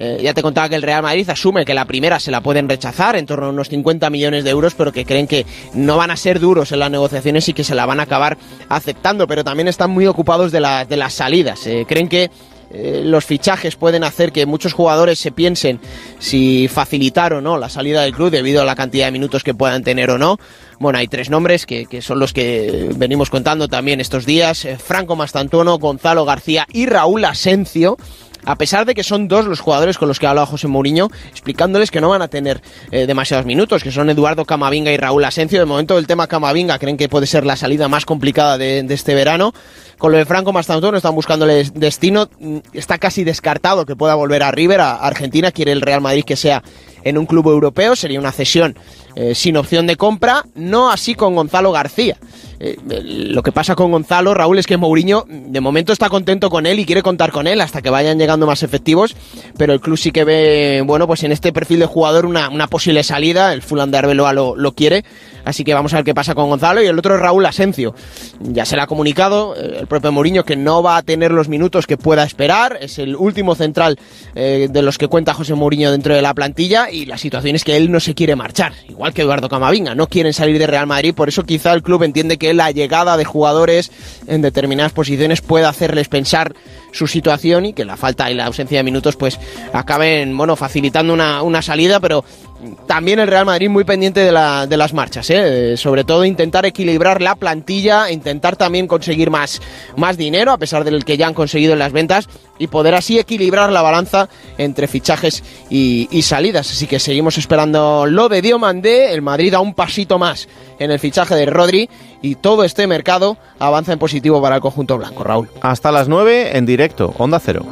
Ya te contaba que el Real Madrid asume que la primera se la pueden rechazar, en torno a unos 50 millones de euros, pero que creen que no van a ser duros en las negociaciones y que se la van a acabar aceptando, pero también están muy ocupados de las salidas. Creen que los fichajes pueden hacer que muchos jugadores se piensen si facilitar o no la salida del club debido a la cantidad de minutos que puedan tener o no. Bueno, hay 3 nombres que son los que venimos contando también estos días: Franco Mastantuono, Gonzalo García y Raúl Asencio. A pesar de que son 2 los jugadores con los que ha hablado José Mourinho, explicándoles que no van a tener demasiados minutos, que son Eduardo Camavinga y Raúl Asencio. De momento el tema Camavinga creen que puede ser la salida más complicada de este verano. Con lo de Franco Mastantuono están buscándole destino. Está casi descartado que pueda volver a River, a Argentina. Quiere el Real Madrid que sea en un club europeo, sería una cesión sin opción de compra. No así con Gonzalo García. Lo que pasa con Gonzalo, Raúl, es que Mourinho de momento está contento con él y quiere contar con él hasta que vayan llegando más efectivos, pero el club sí que ve, bueno, pues en este perfil de jugador una posible salida. El Fulham de Arbeloa lo quiere, así que vamos a ver qué pasa con Gonzalo. Y el otro es Raúl Asencio. Ya se le ha comunicado el propio Mourinho que no va a tener los minutos que pueda esperar. Es el último central de los que cuenta José Mourinho dentro de la plantilla, y la situación es que él no se quiere marchar, igual que Eduardo Camavinga, no quieren salir de Real Madrid. Por eso quizá el club entiende que la llegada de jugadores en determinadas posiciones puede hacerles pensar su situación y que la falta y la ausencia de minutos pues acaben, bueno, facilitando una salida. Pero también el Real Madrid muy pendiente de las marchas, sobre todo intentar equilibrar la plantilla, intentar también conseguir más dinero a pesar del que ya han conseguido en las ventas, y poder así equilibrar la balanza entre fichajes y salidas. Así que seguimos esperando lo de Diomandé. El Madrid da un pasito más en el fichaje de Rodri y todo este mercado avanza en positivo para el conjunto blanco. Raúl. Hasta las 9 en directo, Onda Cero.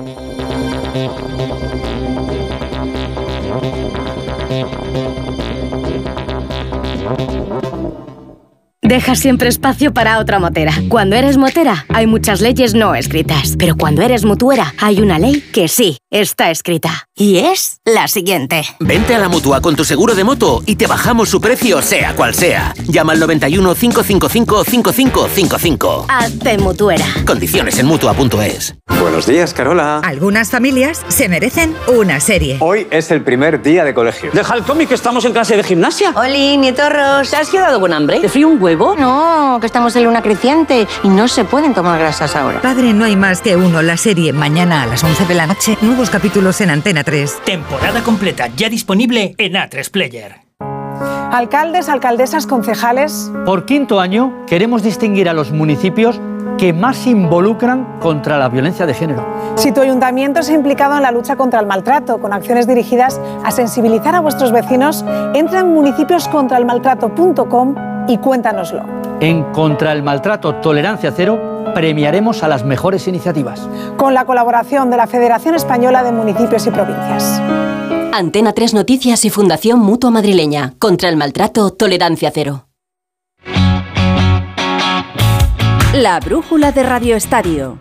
Deja siempre espacio para otra motera. Cuando eres motera, hay muchas leyes no escritas. Pero cuando eres mutuera, hay una ley que sí está escrita. Y es la siguiente. Vente a la Mutua con tu seguro de moto y te bajamos su precio sea cual sea. Llama al 91 555 5555. Hazte mutuera. Condiciones en Mutua.es. Buenos días, Carola. Algunas familias se merecen una serie. Hoy es el primer día de colegio. Deja el cómic, que estamos en clase de gimnasia. Oli, nietorros. ¿Te has quedado con hambre? ¿Te frío un huevo? No, que estamos en luna creciente y no se pueden tomar grasas ahora. Padre, no hay más que uno. La serie mañana a las 11 de la noche. Nuevos capítulos en Antena 3. Temporada completa ya disponible en A3 Player. Alcaldes, alcaldesas, concejales. Por 5º año queremos distinguir a los municipios que más se involucran contra la violencia de género. Si tu ayuntamiento se ha implicado en la lucha contra el maltrato, con acciones dirigidas a sensibilizar a vuestros vecinos, entra en municipioscontraelmaltrato.com y cuéntanoslo. En Contra el Maltrato Tolerancia Cero premiaremos a las mejores iniciativas. Con la colaboración de la Federación Española de Municipios y Provincias. Antena 3 Noticias y Fundación Mutua Madrileña. Contra el Maltrato Tolerancia Cero. La brújula de Radio Estadio.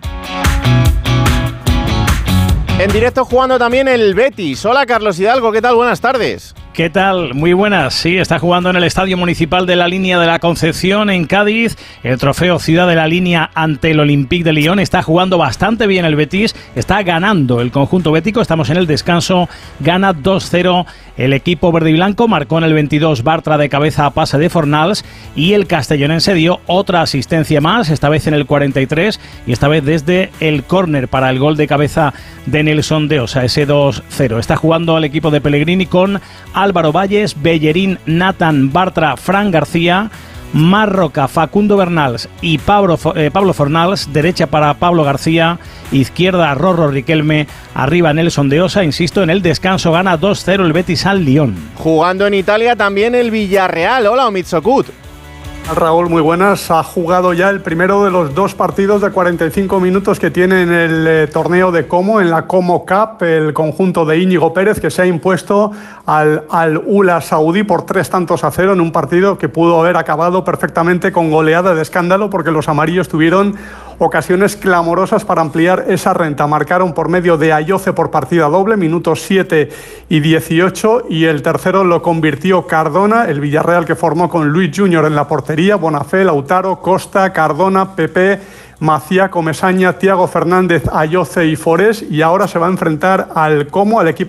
En directo jugando también el Betis. Hola, Carlos Hidalgo, ¿qué tal? Buenas tardes. ¿Qué tal? Muy buenas. Sí, está jugando en el Estadio Municipal de la Línea de la Concepción en Cádiz. El trofeo Ciudad de la Línea ante el Olympique de Lyon. Está jugando bastante bien el Betis. Está ganando el conjunto bético. Estamos en el descanso. Gana 2-0 el equipo verde y blanco. Marcó en el 22 Bartra de cabeza a pase de Fornals. Y el castellonense dio otra asistencia más, esta vez en el 43. Y esta vez desde el córner para el gol de cabeza de Nelson de Osa, ese 2-0. Está jugando el equipo de Pellegrini con Álvaro Valles, Bellerín, Nathan, Bartra, Fran García, Marroca, Facundo Bernals y Pablo Fornals. Derecha para Pablo García, izquierda Rorro Riquelme, arriba Nelson de Osa. Insisto, en el descanso gana 2-0 el Betis al Lyon. Jugando en Italia también el Villarreal. Hola, Omid Sokut. Raúl, muy buenas. Ha jugado ya el primero de los 2 partidos de 45 minutos que tiene en el torneo de Como, en la Como Cup, el conjunto de Íñigo Pérez, que se ha impuesto al Ula Saudí por 3-0 en un partido que pudo haber acabado perfectamente con goleada de escándalo, porque los amarillos tuvieron ocasiones clamorosas para ampliar esa renta. Marcaron por medio de Ayoce por partida doble, minutos 7 y 18, y el tercero lo convirtió Cardona, el Villarreal que formó con Luis Junior en la portería, Bonafé, Lautaro, Costa, Cardona, Pepe, Maciá, Comesaña, Thiago Fernández, Ayoce y Forés, y ahora se va a enfrentar al Como, al equipo